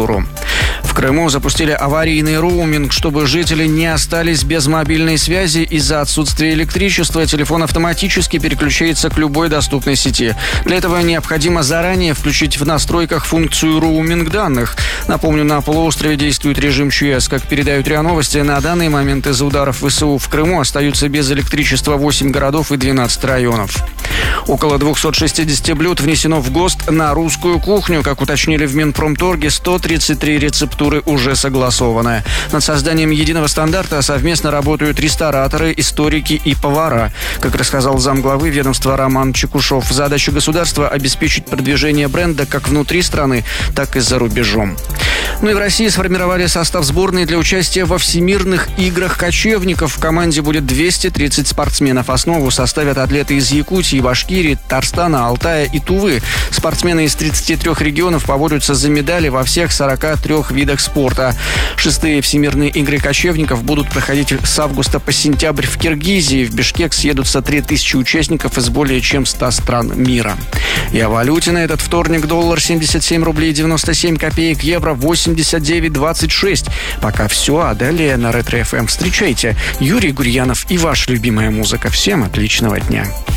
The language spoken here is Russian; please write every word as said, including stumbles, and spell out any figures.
инфраструктуру. В Крыму запустили аварийный роуминг, чтобы жители не остались без мобильной связи из-за отсутствия электричества. Телефон автоматически переключается к любой доступной сети. Для этого необходимо заранее включить в настройках функцию роуминг данных. Напомню, на полуострове действует режим ЧС. Как передают РИА Новости, на данный момент из-за ударов ВСУ в Крыму остаются без электричества восемь городов и двенадцать районов. Около двести шестьдесят блюд внесено в ГОСТ на русскую кухню. Как уточнили в Минпромторге, сто тридцать три рецептуры уже согласованы. Над созданием единого стандарта совместно работают рестораторы, историки и повара. Как рассказал замглавы ведомства Роман Чекушев, задача государства – обеспечить продвижение бренда как внутри страны, так и за рубежом. Ну и в России сформировали состав сборной для участия во всемирных играх кочевников. В команде будет двести тридцать спортсменов. Основу составят атлеты из Якутии, Башкирии, Татарстана, Алтая и Тувы. Спортсмены из тридцати трёх регионов поборются за медали во всех сорока трёх видах спорта. Шестые всемирные игры кочевников будут проходить с августа по сентябрь в Киргизии. В Бишкек съедутся три тысячи участников из более чем ста стран мира. И о валюте на этот вторник: доллар семьдесят семь рублей девяносто семь копеек, евро восемьдесят девять двадцать шесть. Пока все, а далее на Ретро-эф эм встречайте Юрий Гурьянов и ваша любимая музыка. Всем отличного дня.